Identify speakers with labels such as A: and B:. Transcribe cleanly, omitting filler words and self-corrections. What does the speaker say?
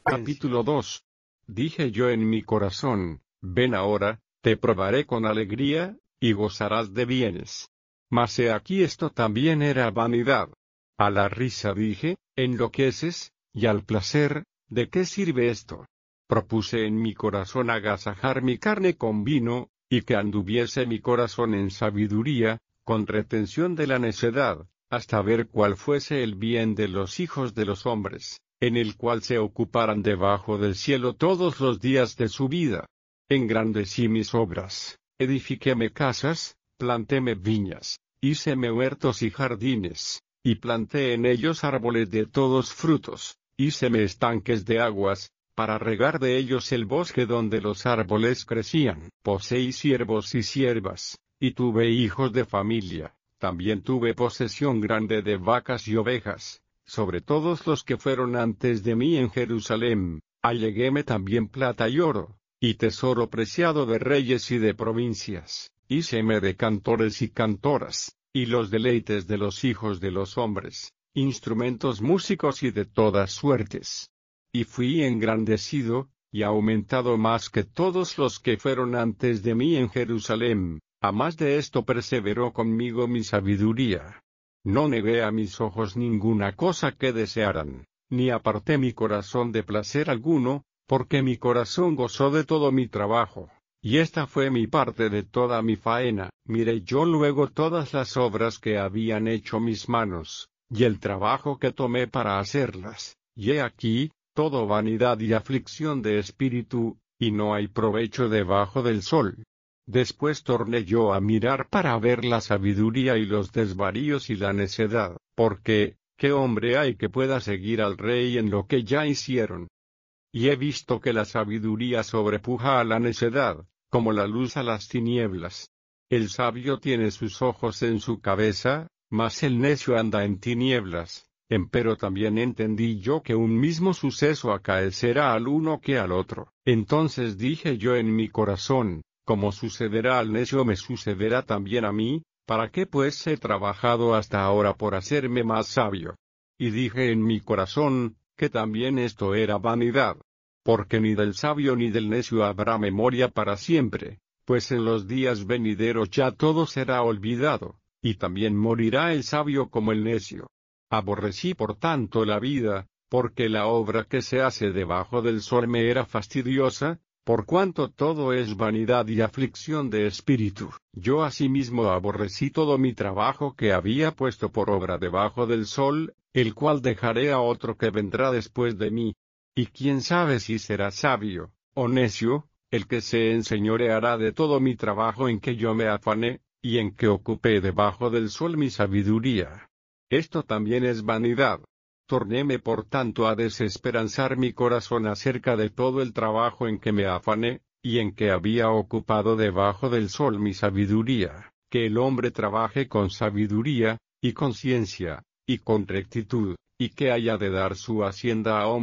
A: Capítulo 2. Dije yo en mi corazón, ven ahora, te probaré con alegría, y gozarás de bienes. Mas he aquí esto también era vanidad. A la risa dije, enloqueces, y al placer, ¿de qué sirve esto? Propuse en mi corazón agasajar mi carne con vino, y que anduviese mi corazón en sabiduría, con retención de la necedad, hasta ver cuál fuese el bien de los hijos de los hombres, en el cual se ocuparan debajo del cielo todos los días de su vida. Engrandecí mis obras, edifiquéme casas, plantéme viñas, híceme huertos y jardines, y planté en ellos árboles de todos frutos, híceme estanques de aguas, para regar de ellos el bosque donde los árboles crecían. Poseí siervos y siervas, y tuve hijos de familia, también tuve posesión grande de vacas y ovejas, sobre todos los que fueron antes de mí en Jerusalén, alleguéme también plata y oro, y tesoro preciado de reyes y de provincias, híceme de cantores y cantoras, y los deleites de los hijos de los hombres, instrumentos músicos y de todas suertes. Y fui engrandecido, y aumentado más que todos los que fueron antes de mí en Jerusalén, a más de esto perseveró conmigo mi sabiduría. No negué a mis ojos ninguna cosa que desearan, ni aparté mi corazón de placer alguno, porque mi corazón gozó de todo mi trabajo, y esta fue mi parte de toda mi faena. Miré yo luego todas las obras que habían hecho mis manos, y el trabajo que tomé para hacerlas, y he aquí, todo vanidad y aflicción de espíritu, y no hay provecho debajo del sol. Después torné yo a mirar para ver la sabiduría y los desvaríos y la necedad, porque, ¿qué hombre hay que pueda seguir al rey en lo que ya hicieron? Y he visto que la sabiduría sobrepuja a la necedad, como la luz a las tinieblas. El sabio tiene sus ojos en su cabeza, mas el necio anda en tinieblas. Empero también entendí yo que un mismo suceso acaecerá al uno que al otro. Entonces dije yo en mi corazón, como sucederá al necio me sucederá también a mí, ¿para qué pues he trabajado hasta ahora por hacerme más sabio? Y dije en mi corazón, que también esto era vanidad. Porque ni del sabio ni del necio habrá memoria para siempre, pues en los días venideros ya todo será olvidado, y también morirá el sabio como el necio. Aborrecí por tanto la vida, porque la obra que se hace debajo del sol me era fastidiosa, por cuanto todo es vanidad y aflicción de espíritu. Yo asimismo aborrecí todo mi trabajo que había puesto por obra debajo del sol, el cual dejaré a otro que vendrá después de mí. Y quién sabe si será sabio, o necio, el que se enseñoreará de todo mi trabajo en que yo me afané, y en que ocupé debajo del sol mi sabiduría. Esto también es vanidad. Tornéme por tanto a desesperanzar mi corazón acerca de todo el trabajo en que me afané, y en que había ocupado debajo del sol mi sabiduría, que el hombre trabaje con sabiduría, y con ciencia, y con rectitud, y que haya de dar su hacienda a hombre